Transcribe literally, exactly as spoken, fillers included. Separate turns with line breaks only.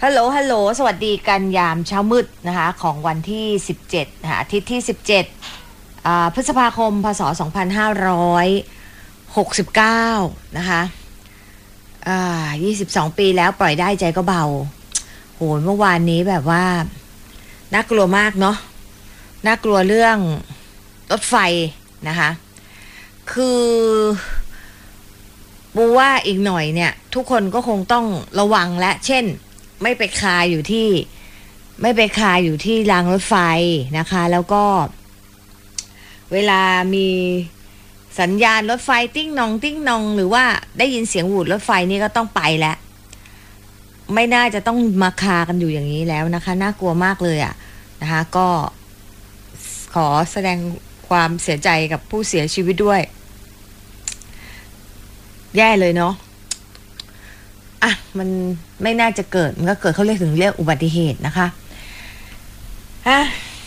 ฮัลโหลฮัลโหลสวัสดีกันยามเช้ามืดนะคะของวันที่สิบเจ็ดนะคะอาทิตย์ที่สิบเจ็ดอ่าพฤษภาคมพศสองพันห้าร้อยหกสิบเก้านะคะอ่ายี่สิบสองปีแล้วปล่อยได้ใจก็เบาโหเมื่อวานนี้แบบว่าน่ากลัวมากเนาะน่ากลัวเรื่องรถไฟนะคะคือปูว่าอีกหน่อยเนี่ยทุกคนก็คงต้องระวังและเช่นไม่ไปคาอยู่ที่ไม่ไปคาอยู่ที่รางรถไฟนะคะแล้วก็เวลามีสัญญาณรถไฟติ้งนองติ้งนองหรือว่าได้ยินเสียงหวูดรถไฟนี่ก็ต้องไปแล้วไม่น่าจะต้องมาคากันอยู่อย่างนี้แล้วนะคะน่ากลัวมากเลยอ่ะนะคะก็ขอแสดงความเสียใจกับผู้เสียชีวิตด้วยแย่เลยเนาะอ่ะมันไม่น่าจะเกิดมันก็เกิดเขาเรียกถึงเรียกอุบัติเหตุนะคะอ่ะ